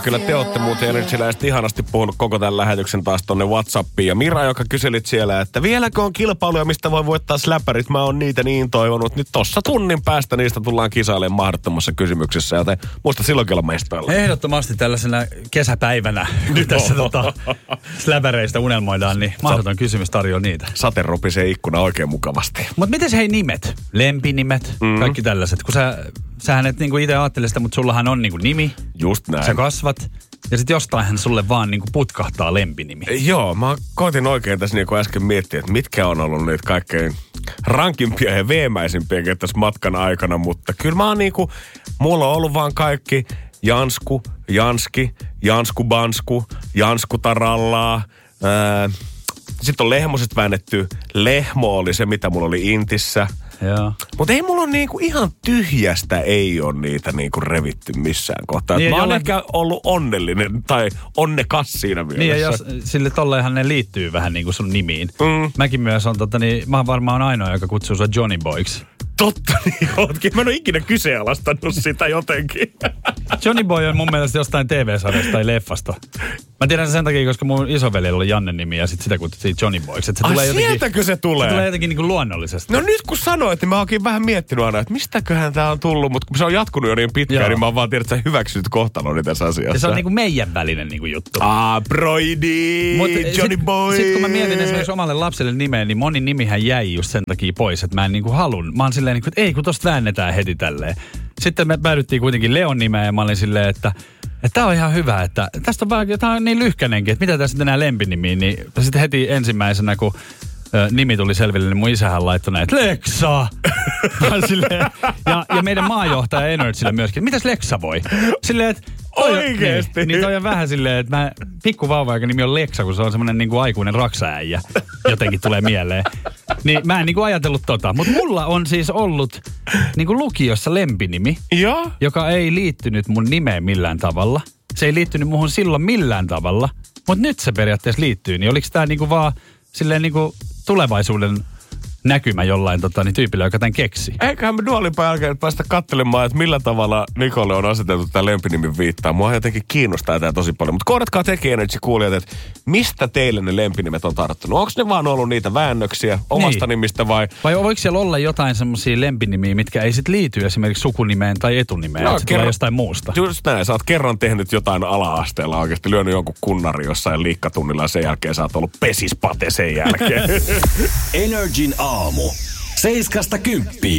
Kyllä te olette muuten Energyläiset ihanasti puhunut koko tämän lähetyksen taas tonne WhatsAppiin. Ja Mira, joka kyselit siellä, että vieläkö on kilpailuja, mistä voi voittaa släpärit. Mä oon niitä niin toivonut. Nyt tossa tunnin päästä niistä tullaan kisailemaan mahdottomassa kysymyksessä. Joten muista silloinkin olla mestoilla. Ehdottomasti tällaisena kesäpäivänä, kun tässä släpäreistä unelmoidaan, niin mahdoton kysymys tarjoaa niitä. Sate ropisee ikkuna oikein mukavasti. Mutta miten hei nimet? Lempinimet, kaikki tällaiset. Kun sähän et niinku itse ajattele sitä, mutta sullahan on niinku nimi. Just näin. Sä kasvat. Ja sit jostainhan sulle vaan niinku putkahtaa lempinimi. Joo, mä koitin oikein tässä niin kuin äsken miettiä, että mitkä on ollut niitä kaikkein rankimpia ja veemäisimpiä tässä matkan aikana. Mutta kyllä mä oon niinku, mulla on ollut vaan kaikki Jansku, Janski, Jansku Bansku, Jansku Tarallaa. Sitten on Lehmoset väännetty. Lehmo oli se, mitä mulla oli Intissä. Mutta ei mulla niinku ihan tyhjästä ei ole niitä niinku revitty missään kohtaa. Niin, mä olen ehkä ollut onnellinen tai onnekas siinä mielessä. Niin ja jos sille tolleenhan ne liittyy vähän niinku sun nimiin. Mäkin myös on mä oon varmaan ainoa, joka kutsuu sua Johnny Boyksi. Totta niin ootkin. Mä en ole ikinä kyseenalaistanut sitä jotenkin. Johnny Boy on mun mielestä jostain TV-sarjasta tai leffasta. Mä tiedän sen takia, koska mun isoveljellä oli Janne nimi ja sit sitä kutsuttiin Johnny Boyksi. Sieltäkö se tulee? Se tulee jotenkin niinku luonnollisesti. No nyt kun sanoit, niin mä oonkin vähän miettinyt aina, että mistäköhän tää on tullut. Mutta kun se on jatkunut jo niin pitkään, niin mä oon vaan tiedä, että sä hyväksyt kohtaloni tässä asiassa. Ja se on niinku meidän välinen niinku juttu. Broidi, Johnny Boy. Sit kun mä mietin esimerkiksi omalle lapselle nimeen, niin moni nimihän jäi just sen takia pois, että mä en niinku halun. Mä oon silleen niinku, että ei kun tosta väännetään heti tälleen. Sitten me päädyttiin kuitenkin Leon nimeen ja mä olin silleen, että tää on ihan hyvä, että tästä on vähän, tää on niin lyhkänenkin, että mitä tässä nyt enää lempinimiin, niin sitten heti ensimmäisenä, kun nimi tuli selville, niin mun isähän laittoi näin, että Leksa! ja meidän maajohtaja Energyllä myöskin, mitäs Leksa voi? Silleen, että oikeesti? Niin toi on vähän silleen, että pikkuvauva, joka nimi on Leksa, kun se on semmonen niinku aikuinen raksaäijä, jotenkin tulee mieleen. Niin mä en niinku ajatellut mutta mulla on siis ollut niinku lukiossa lempinimi, joka ei liittynyt mun nimeen millään tavalla. Se ei liittynyt muhun silloin millään tavalla, mutta nyt se periaatteessa liittyy. Niin oliko tää niinku vaan silleen niinku tulevaisuuden näkymä jollain tyypillä, joka tämän keksi? Eiköhän me duolipan jälkeen päästä katselemaan, että millä tavalla Nikolle on aseteltu tämä lempinimin viittaa. Mua jotenkin kiinnostaa tämä tosi paljon. Mutta kohdatkaa tekin Energy-kuulijat, että mistä teille ne lempinimet on tarttunut? Onko ne vaan ollut niitä väännöksiä omasta nimistä vai? Vai voiko siellä olla jotain semmoisia lempinimiä, mitkä ei sit liity esimerkiksi sukunimeen tai etunimeen, että se tulee jostain muusta? Just näin. Sä oot kerran tehnyt jotain ala-asteella oikeasti, lyönyt jonkun kunnari jossain liikkatunnilla ja sen jälkeen sä oot ollut pesispate sen jälkeen. Energin aamu. 7–10.